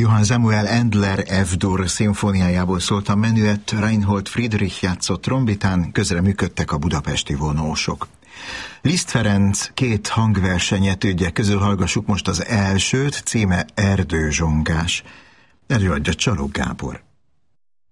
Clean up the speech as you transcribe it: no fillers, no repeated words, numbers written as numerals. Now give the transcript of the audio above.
Johann Samuel Endler F-dur szimfóniájából szólt a menüett, Reinhold Friedrich játszott trombitán, közreműködtek a budapesti vonósok. Liszt Ferenc 2 hangversenyetődje közül hallgassuk most az elsőt, címe Erdőzsongás. Előadja Csalog Gábor.